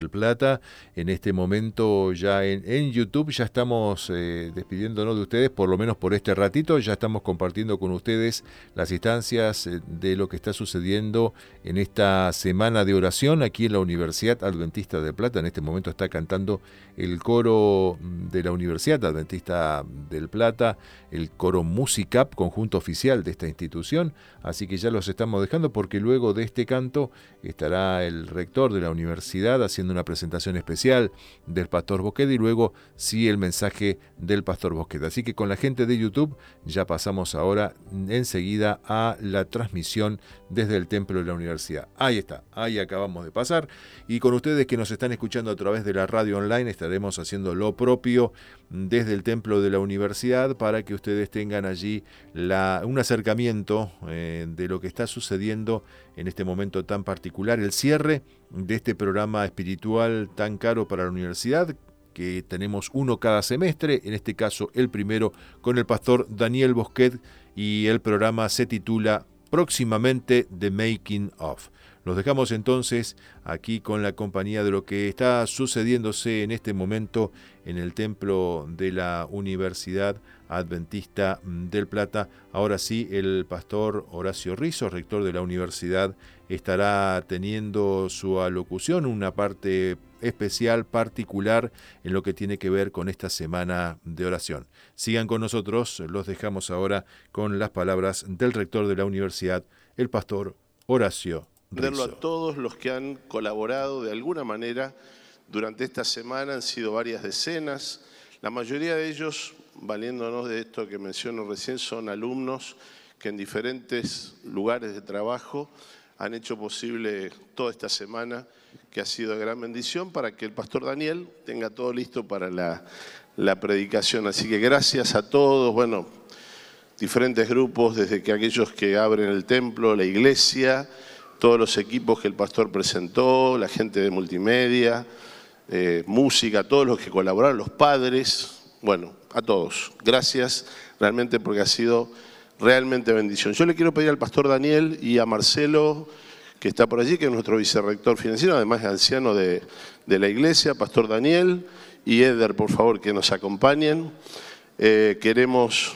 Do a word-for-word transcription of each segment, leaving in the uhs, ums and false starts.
del Plata. En este momento ya en, en YouTube ya estamos eh, despidiéndonos de ustedes, por lo menos por este ratito. Ya estamos compartiendo con ustedes las instancias de lo que está sucediendo en esta semana de oración aquí en la Universidad Adventista del Plata. En este momento está cantando el coro de la Universidad Adventista del Plata, el coro Musicap, conjunto oficial de esta institución. Así que ya los estamos dejando porque luego de este canto estará el rector de la universidad haciendo una presentación especial del pastor Bosqueda y luego sí el mensaje del pastor Bosqueda. Así que con la gente de YouTube ya pasamos ahora enseguida a la transmisión desde el templo de la universidad. Ahí está, ahí acabamos de pasar. Y con ustedes que nos están escuchando a través de la radio online estaremos haciendo lo propio desde el templo de la universidad para que ustedes tengan allí la, un acercamiento eh, de lo que está sucediendo en este momento tan particular, el cierre de este programa espiritual tan caro para la universidad, que tenemos uno cada semestre, en este caso el primero con el pastor Daniel Bosquet, y el programa se titula próximamente The Making of. Los dejamos entonces aquí con la compañía de lo que está sucediéndose en este momento en el templo de la Universidad Adventista del Plata. Ahora sí, el pastor Horacio Rizzo, rector de la universidad, estará teniendo su alocución, una parte especial, particular, en lo que tiene que ver con esta semana de oración. Sigan con nosotros, los dejamos ahora con las palabras del rector de la universidad, el pastor Horacio Rizzo. A todos los que han colaborado de alguna manera durante esta semana, han sido varias decenas, la mayoría de ellos, valiéndonos de esto que menciono recién, son alumnos que en diferentes lugares de trabajo han hecho posible toda esta semana, que ha sido de gran bendición para que el pastor Daniel tenga todo listo para la, la predicación. Así que gracias a todos, bueno, diferentes grupos, desde que aquellos que abren el templo, la iglesia, todos los equipos que el pastor presentó, la gente de multimedia, eh, música, todos los que colaboraron, los padres, bueno, a todos. Gracias realmente porque ha sido realmente bendición. Yo le quiero pedir al pastor Daniel y a Marcelo, que está por allí, que es nuestro vicerrector financiero, además es anciano de, de la iglesia, pastor Daniel y Eder, por favor, que nos acompañen. Eh, queremos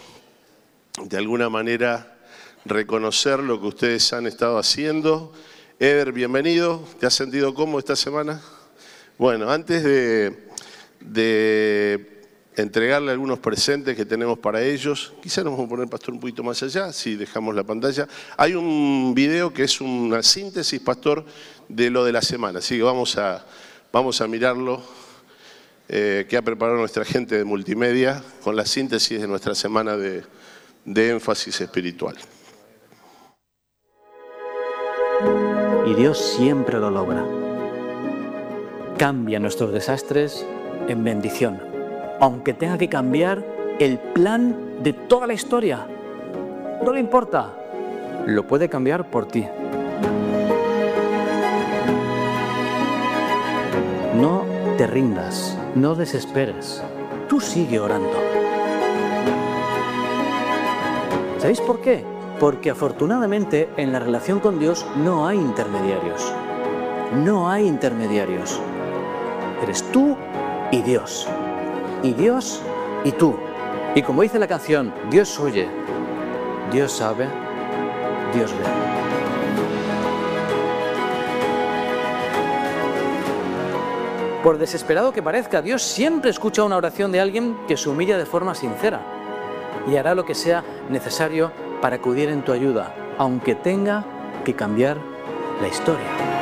de alguna manera reconocer lo que ustedes han estado haciendo. Eder, bienvenido. ¿Te has sentido cómodo esta semana? Bueno, antes de, de entregarle algunos presentes que tenemos para ellos, quizás nos vamos a poner, pastor, un poquito más allá, si dejamos la pantalla. Hay un video que es una síntesis, pastor, de lo de la semana, así que vamos a, vamos a mirarlo, eh, que ha preparado nuestra gente de multimedia con la síntesis de nuestra semana de, de énfasis espiritual. Y Dios siempre lo logra. Cambia nuestros desastres en bendición, aunque tenga que cambiar el plan de toda la historia. No le importa, lo puede cambiar por ti. No te rindas, no desesperes, tú sigue orando. ¿Sabéis por qué? Porque afortunadamente en la relación con Dios no hay intermediarios. No hay intermediarios. Eres tú y Dios. Y Dios y tú. Y como dice la canción, Dios oye, Dios sabe, Dios ve. Por desesperado que parezca, Dios siempre escucha una oración de alguien que se humilla de forma sincera y hará lo que sea necesario para acudir en tu ayuda, aunque tenga que cambiar la historia.